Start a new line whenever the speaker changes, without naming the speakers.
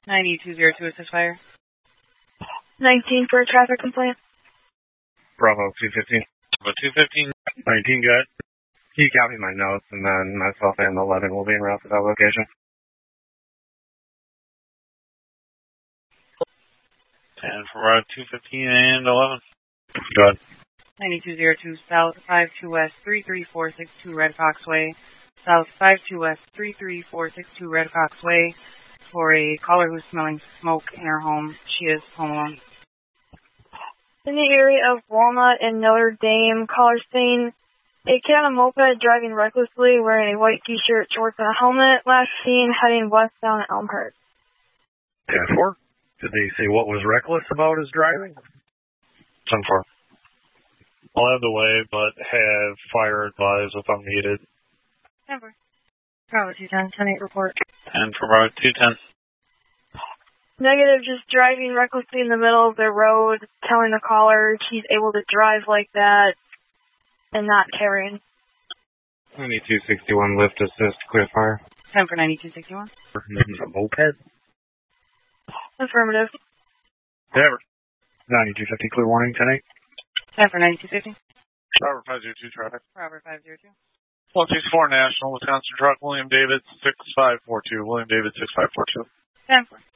9202 assist fire.
19 for a traffic complaint.
Bravo 215.
Bravo 215.
19 good. Can you copy my notes, and then myself and 11 will be en route to that location?
And for Bravo 215 and 11.
Good.
9202 South 52 West 33462 Red Fox Way. South 52 West 33462 Red Fox Way. For a caller who's smelling smoke in her home. She is home alone.
In the area of Walnut and Notre Dame, caller saying a kid on a moped driving recklessly wearing a white t-shirt, shorts, and a helmet. Last seen heading westbound Elmhurst.
10-4. Did they say what was reckless about his driving?
10-4. I'll have the way, but have fire advised if I'm needed.
10-4. Bravo 210, 10-8 report.
And for Bravo 210.
Negative, just driving recklessly in the middle of the road, telling the caller he's able to drive like that and not carrying.
9261 lift assist, clear fire.
10 for 9261.
A moped?
Affirmative.
Whatever. 9250 clear warning, 10-8.
10 for 9250.
Robert 502 traffic.
Robert 502.
164 National, Wisconsin truck, William David 6542. William David 6542.
10 for.